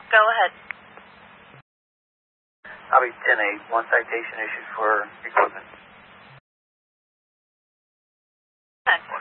Go ahead. I'll be 10-8. One citation issued for equipment.